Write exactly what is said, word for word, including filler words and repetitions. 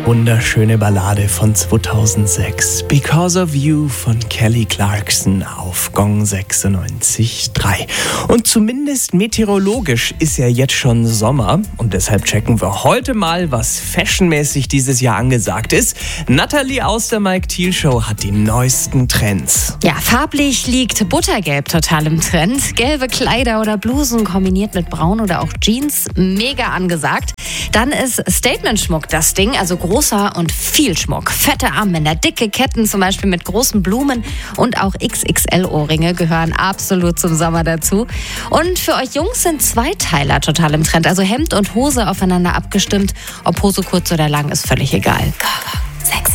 Wunderschöne Ballade von zweitausendsechs. Because of You von Kelly Clarkson auf Gong sechsundneunzig Komma drei. Und zumindest meteorologisch ist ja jetzt schon Sommer. Und deshalb checken wir heute mal, was fashionmäßig dieses Jahr angesagt ist. Nathalie aus der Mike Thiel Show hat die neuesten Trends. Ja, farblich liegt Buttergelb total im Trend. Gelbe Kleider oder Blusen kombiniert mit Braun oder auch Jeans, mega angesagt. Dann ist Statement-Schmuck das Ding, also großer und viel Schmuck. Fette Armbänder, dicke Ketten, zum Beispiel mit großen Blumen und auch X X L-Ohrringe gehören absolut zum Sommer dazu. Und für euch Jungs sind Zweiteiler total im Trend, also Hemd und Hose aufeinander abgestimmt. Ob Hose kurz oder lang, ist völlig egal.